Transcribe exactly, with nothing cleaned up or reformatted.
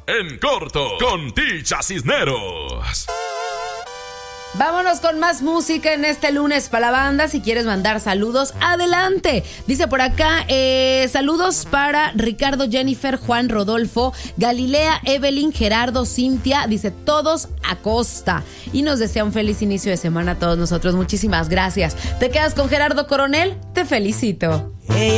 En corto con Ticha Cisneros. Vámonos con más música en este lunes para la banda. Si quieres mandar saludos, adelante. Dice por acá, eh, saludos para Ricardo, Jennifer, Juan, Rodolfo, Galilea, Evelyn, Gerardo, Cintia. Dice todos a costa. Y nos desea un feliz inicio de semana a todos nosotros. Muchísimas gracias. ¿Te quedas con Gerardo Coronel? Te felicito. Hey.